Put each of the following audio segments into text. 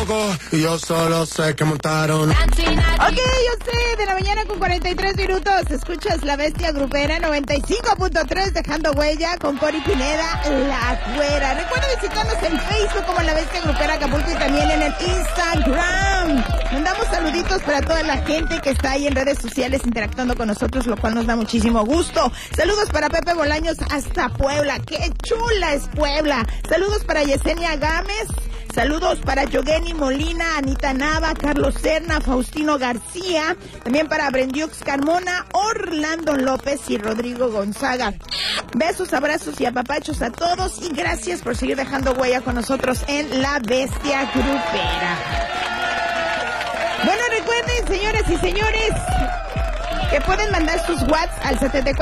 Y yo solo sé que montaron. Ok, usted de la mañana con 43 minutos. Escuchas La Bestia Grupera 95.3, dejando huella con Cori Pineda, La Güera. Recuerda visitarnos en Facebook como La Bestia Grupera Acapulco y también en el Instagram. Mandamos saluditos para toda la gente que está ahí en redes sociales interactuando con nosotros, lo cual nos da muchísimo gusto. Saludos para Pepe Bolaños hasta Puebla. ¡Qué chula es Puebla! Saludos para Yesenia Gámez. Saludos para Yogeni Molina, Anita Nava, Carlos Serna, Faustino García. También para Brendiux Carmona, Orlando López y Rodrigo Gonzaga. Besos, abrazos y apapachos a todos. Y gracias por seguir dejando huella con nosotros en La Bestia Grupera. Bueno, recuerden, señoras y señores, que pueden mandar sus WhatsApp al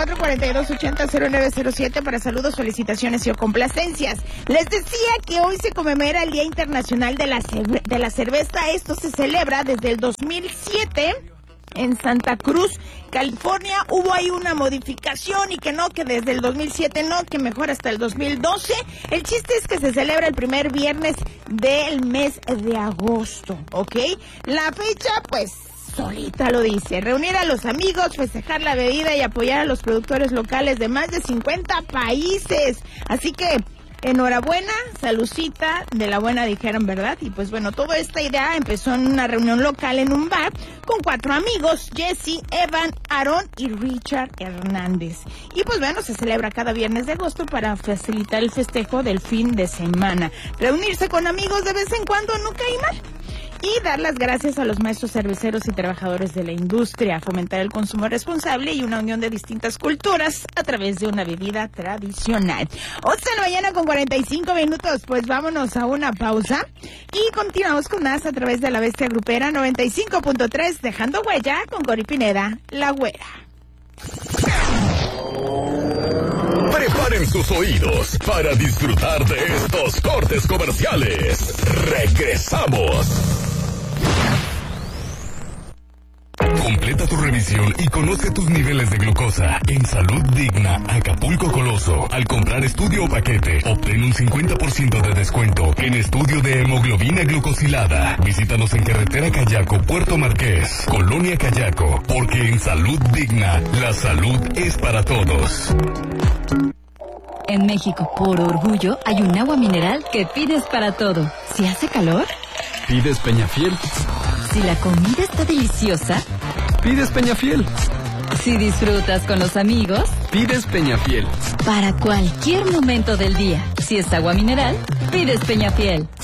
7442800907 para saludos, felicitaciones y o complacencias. Les decía que hoy se conmemora el Día Internacional de la Cerveza. Esto se celebra desde el 2007 en Santa Cruz, California. Hubo ahí una modificación y que desde el 2007 que mejor hasta el 2012. El chiste es que se celebra el primer viernes del mes de agosto, ¿ok? La fecha, pues, solita lo dice: reunir a los amigos, festejar la bebida y apoyar a los productores locales de más de 50 países. Así que, enhorabuena, salucita de la buena, dijeron, ¿verdad? Y pues bueno, toda esta idea empezó en una reunión local en un bar con 4 amigos: Jesse, Evan, Aaron y Richard Hernández. Y pues bueno, se celebra cada viernes de agosto para facilitar el festejo del fin de semana. Reunirse con amigos de vez en cuando no cae mal. Y dar las gracias a los maestros cerveceros y trabajadores de la industria, fomentar el consumo responsable y una unión de distintas culturas a través de una bebida tradicional. 11 de la mañana con 45 minutos, pues vámonos a una pausa y continuamos con más a través de La Bestia Grupera 95.3, dejando huella con Cori Pineda, La Güera. Preparen sus oídos para disfrutar de estos cortes comerciales. Regresamos. Completa tu revisión y conoce tus niveles de glucosa en Salud Digna Acapulco Coloso. Al comprar estudio o paquete, obtén un 50% de descuento en estudio de hemoglobina glucosilada. Visítanos en Carretera Cayaco, Puerto Marqués, Colonia Cayaco, porque en Salud Digna, la salud es para todos. En México, por orgullo, hay un agua mineral que pides para todo. Si hace calor, pides Peñafiel. Si la comida está deliciosa, pides Peñafiel. Si disfrutas con los amigos, pides Peñafiel. Para cualquier momento del día, si es agua mineral, pides Peñafiel.